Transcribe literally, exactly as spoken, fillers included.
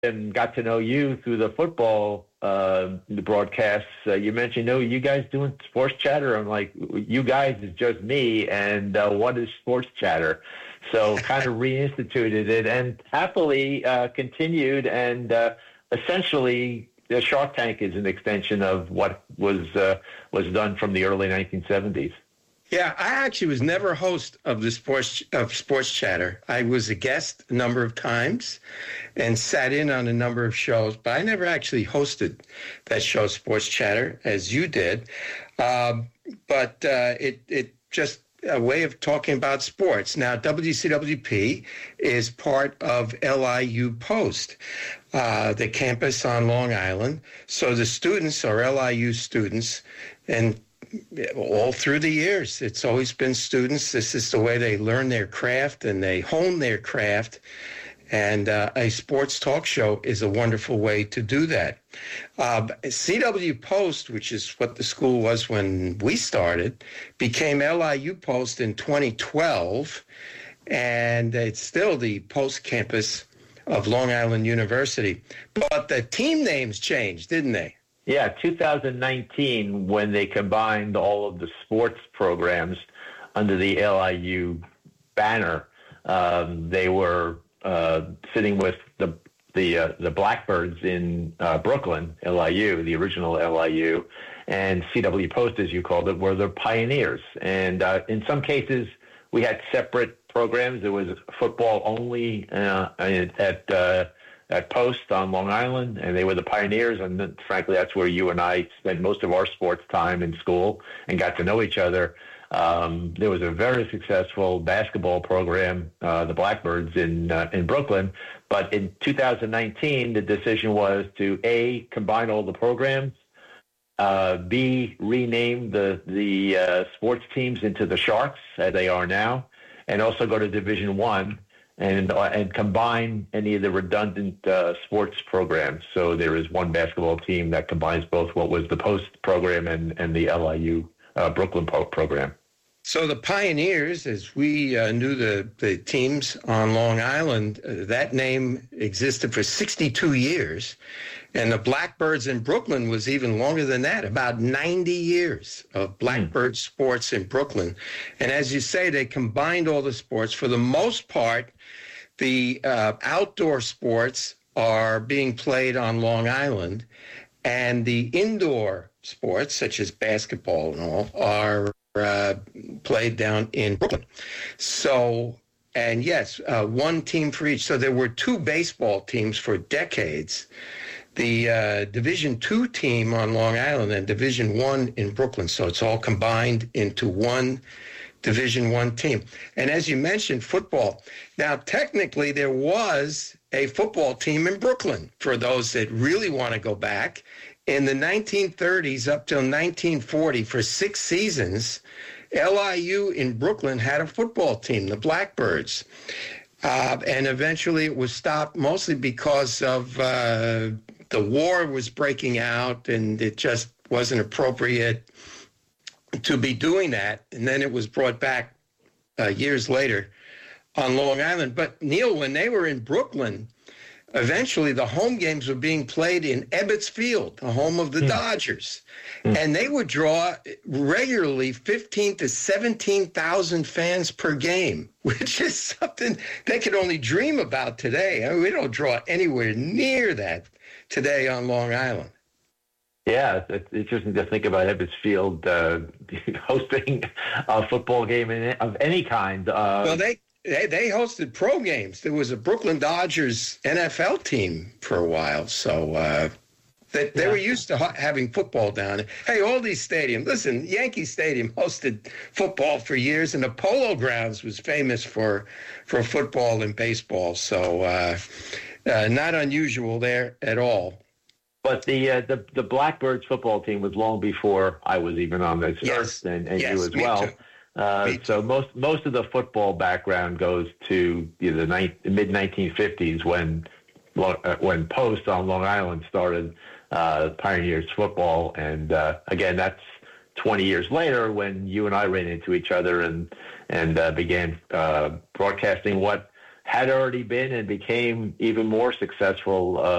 and got to know you through the football uh, the broadcasts. Uh, you mentioned, no, you guys doing sports chatter? I'm like, you guys is just me, and uh, what is sports chatter? So kind of reinstituted it and happily uh, continued, and uh, essentially the Shark Tank is an extension of what was uh, was done from the early nineteen seventies. Yeah, I actually was never a host of the sports of Sports Chatter. I was a guest a number of times and sat in on a number of shows, but I never actually hosted that show, Sports Chatter, as you did. Um, but uh, it it just a way of talking about sports. Now, W C W P is part of L I U Post, uh, the campus on Long Island. So the students are L I U students, and all through the years, it's always been students. This is the way they learn their craft and they hone their craft. And uh, a sports talk show is a wonderful way to do that. Uh, C W Post, which is what the school was when we started, became L I U Post in twenty twelve. And it's still the Post campus of Long Island University. But the team names changed, didn't they? Yeah, two thousand nineteen, when they combined all of the sports programs under the L I U banner, um, they were uh, sitting with the the uh, the Blackbirds in uh, Brooklyn, L I U, the original L I U, and C W Post, as you called it, were the Pioneers. And uh, in some cases, we had separate programs. There was football only uh, at uh, at Post on Long Island, and they were the Pioneers. And then, frankly, that's where you and I spent most of our sports time in school and got to know each other. Um, there was a very successful basketball program, uh, the Blackbirds in uh, in Brooklyn. But in two thousand nineteen, the decision was to A, combine all the programs, uh, B, rename the the uh, sports teams into the Sharks, as they are now, and also go to Division One. And uh, and combine any of the redundant uh, sports programs. So there is one basketball team that combines both what was the Post program and, and the L I U uh, Brooklyn program. So the Pioneers, as we uh, knew the, the teams on Long Island, uh, that name existed for sixty-two years. And the Blackbirds in Brooklyn was even longer than that, about ninety years of Blackbird mm. sports in Brooklyn. And as you say, they combined all the sports. For the most part, the uh, outdoor sports are being played on Long Island, and the indoor sports, such as basketball and all, are uh, played down in Brooklyn. So, and yes, uh, one team for each. So there were two baseball teams for decades. The uh, Division Two team on Long Island and Division One in Brooklyn. So it's all combined into one Division One team. And as you mentioned, football. Now, technically, there was a football team in Brooklyn for those that really want to go back. In the nineteen thirties up till nineteen forty, for six seasons, L I U in Brooklyn had a football team, the Blackbirds. Uh, and eventually it was stopped mostly because of uh, the war was breaking out, and it just wasn't appropriate to be doing that. And then it was brought back uh, years later on Long Island. But, Neil, when they were in Brooklyn, eventually the home games were being played in Ebbets Field, the home of the mm. Dodgers. Mm. And they would draw regularly fifteen to seventeen thousand fans per game, which is something they could only dream about today. I mean, we don't draw anywhere near that today on Long Island. Yeah, it's interesting to think about Ebbets Field uh, hosting a football game in, of any kind. Uh, well, they, they they hosted pro games. There was a Brooklyn Dodgers N F L team for a while, so uh, they, they yeah. were used to ha- having football down there. Hey, all these stadiums. Listen, Yankee Stadium hosted football for years, and the Polo Grounds was famous for for football and baseball. So uh, uh, not unusual there at all. But the, uh, the the Blackbirds football team was long before I was even on this yes. earth, and, and yes, you as me well. Too. Uh, me so too. most most of the football background goes to you know, the mid nineteen fifties when uh, when Post on Long Island started uh, Pioneers football, and uh, again that's twenty years later when you and I ran into each other and and uh, began uh, broadcasting what had already been and became even more successful. Uh,